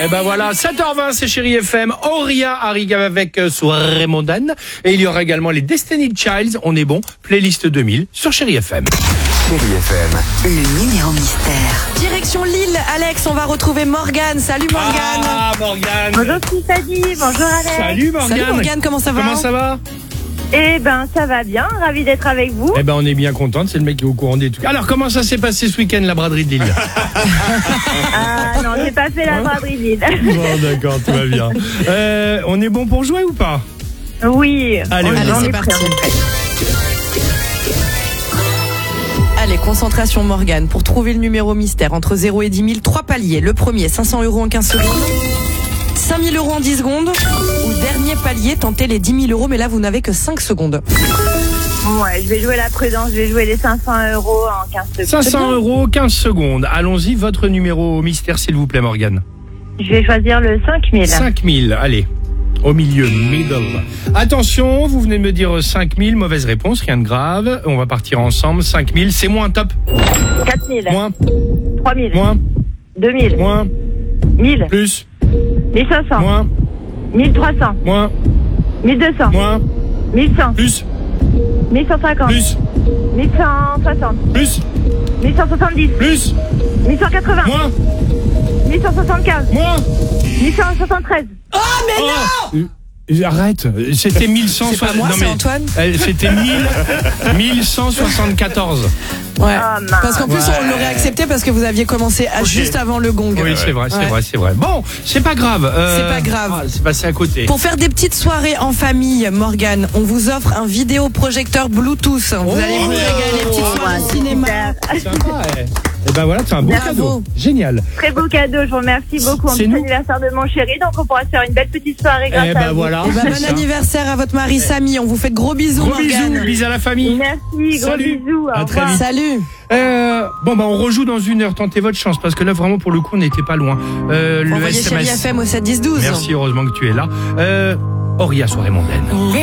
Et ben voilà, 7h20, c'est Chérie FM. Auria arrive avec Soirée mondaine. Et il y aura également les Destiny Childs. On est bon. Playlist 2000 sur Chérie FM. Chérie FM. Le numéro mystère. Direction Lille, Alex, on va retrouver Morgane. Salut Morgane. Ah, Morgane. Bonjour Tiffany, bonjour Alex. Salut Morgane. Salut Morgane, comment ça va? Comment ça va? Eh ben ça va bien, ravi d'être avec vous. Eh ben on est bien contente, c'est le mec qui est au courant des trucs. Alors comment ça s'est passé ce week-end, la braderie de Lille? Ah non, j'ai pas fait la braderie Lille. Bon d'accord, tout va bien. On est bon pour jouer ou pas? Oui. Allez, Allez, c'est parti. Allez, concentration Morgane. Pour trouver le numéro mystère, entre 0 et 10 000, 3 paliers. Le premier, 500 € en 15 secondes. 5 000 € en 10 secondes. Ou dernier palier, tentez les 10 000 €, mais là, vous n'avez que 5 secondes. Ouais, je vais jouer la prudence, je vais jouer les 500 € en 15 secondes. 500 €, 15 secondes. Allons-y, votre numéro mystère, s'il vous plaît, Morgane. Je vais choisir le 5000. 5000, allez. Au milieu, middle. Attention, vous venez de me dire 5000, mauvaise réponse, rien de grave. On va partir ensemble. 5000, c'est moins top. 4000. Moins, 3000. moins, 2000. moins, 1000. plus, 1500. moins, 1300. moins, 1200. moins, 1100. plus, 1150. plus, 1160. plus, 1170. plus, 1180. moins, 1175. moins. 1173. Oh, mais non! Arrête, c'était 1100. C'est pas moi, non, c'est mais, Antoine. C'était 1174. Ouais. Ah, mince. Parce qu'en plus, on l'aurait accepté parce que vous aviez commencé juste avant le gong. Oui, c'est vrai, c'est Ouais. vrai, c'est vrai. Bon, c'est pas grave. C'est pas grave. C'est passé à côté. Pour faire des petites soirées en famille, Morgane, on vous offre un vidéoprojecteur Bluetooth. Vous allez vous régaler, petites soirées au cinéma. Sympa, Et ben voilà, c'est un beau Bravo. cadeau. Génial. Très beau cadeau, je vous remercie beaucoup. C'est C'est nous. l'anniversaire de mon chéri, donc on pourra se faire une belle petite soirée grâce Eh à ben vous. voilà. Eh ben, c'est bon ça. anniversaire à votre mari Samy. On vous fait de gros bisous, Gros bisous, Morgane. bisous à la famille. Merci, gros Salut. bisous. À Au très revoir. vite. Salut. Bon, on rejoue dans 1 heure. Tentez votre chance parce que là, vraiment, pour le coup, on n'était pas loin. Le Envoyez Chérie SMS. FM au 7 10 12. Merci, heureusement que tu es là. Auria, soirée mondaine.